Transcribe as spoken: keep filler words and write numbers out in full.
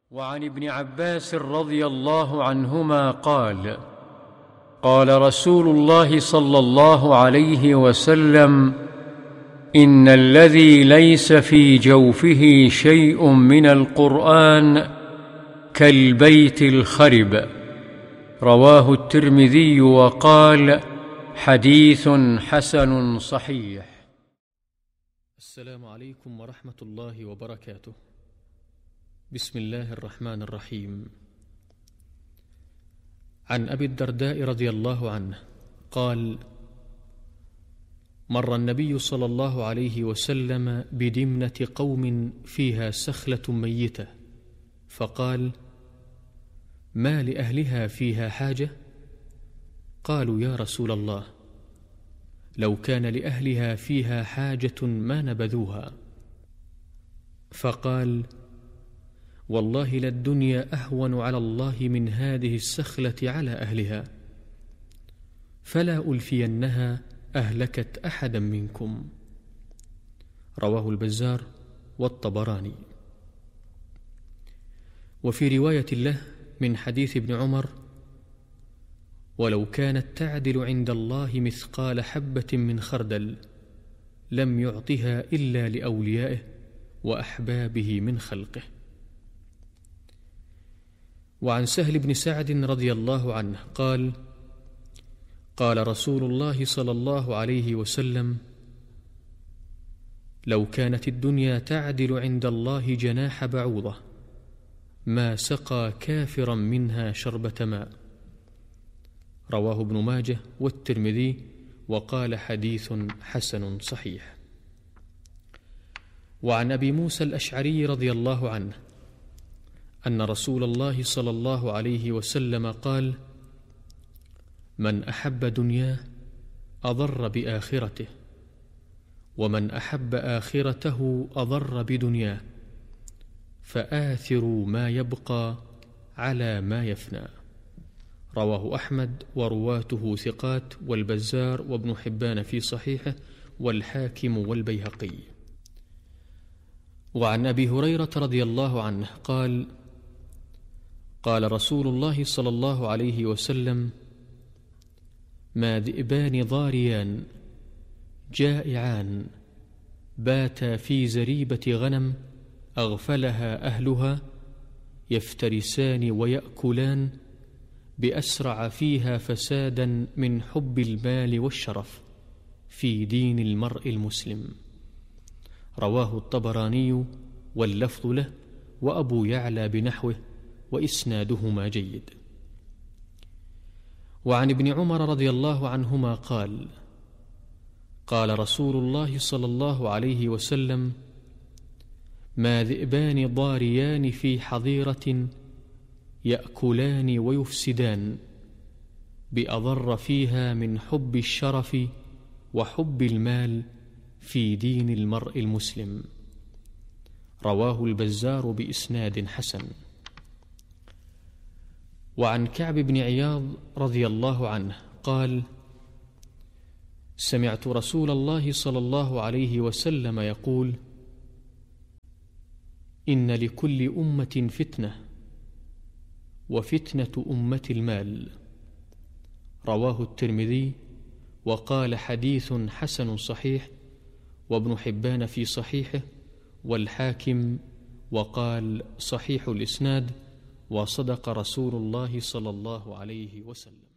وعن ابن عباس رضي الله عنهما قال: قال رسول الله صلى الله عليه وسلم: إن الذي ليس في جوفه شيء من القرآن كالبيت الخرب. رواه الترمذي وقال: حديث حسن صحيح. السلام عليكم ورحمة الله وبركاته. بسم الله الرحمن الرحيم. عن أبي الدرداء رضي الله عنه قال: مر النبي صلى الله عليه وسلم بدمنة قوم فيها سخلة ميتة، فقال: ما لأهلها فيها حاجة؟ قالوا: يا رسول الله، لو كان لأهلها فيها حاجة ما نبذوها. فقال: والله للدنيا أهون على الله من هذه السخلة على أهلها، فلا ألفينها أهلكت أحدا منكم. رواه البزار والطبراني. وفي رواية له من حديث ابن عمر: ولو كانت تعدل عند الله مثقال حبة من خردل لم يعطها إلا لأوليائه وأحبابه من خلقه. وعن سهل بن سعد رضي الله عنه قال: قال رسول الله صلى الله عليه وسلم: لو كانت الدنيا تعدل عند الله جناح بعوضة ما سقى كافرا منها شربة ماء. رواه ابن ماجه والترمذي وقال: حديث حسن صحيح. وعن أبي موسى الأشعري رضي الله عنه أن رسول الله صلى الله عليه وسلم قال: من أحب دنياه أضر بآخرته، ومن أحب آخرته أضر بدنياه، فآثروا ما يبقى على ما يفنى. رواه أحمد ورواته ثقات، والبزار وابن حبان في صحيحه، والحاكم والبيهقي. وعن أبي هريرة رضي الله عنه قال: قال رسول الله صلى الله عليه وسلم: ما ذئبان ضاريان جائعان باتا في زريبة غنم أغفلها أهلها يفترسان ويأكلان بأسرع فيها فسادا من حب المال والشرف في دين المرء المسلم. رواه الطبراني واللفظ له، وأبو يعلى بنحوه، وإسنادهما جيد. وعن ابن عمر رضي الله عنهما قال: قال رسول الله صلى الله عليه وسلم: ما ذئبان ضاريان في حظيرة يأكلان ويفسدان بأضر فيها من حب الشرف وحب المال في دين المرء المسلم. رواه البزار بإسناد حسن. وعن كعب بن عياض رضي الله عنه قال: سمعت رسول الله صلى الله عليه وسلم يقول: إن لكل أمة فتنة، وفتنة أمة المال. رواه الترمذي وقال: حديث حسن صحيح، وابن حبان في صحيحه، والحاكم وقال: صحيح الإسناد، وصدق رسول الله صلى الله عليه وسلم.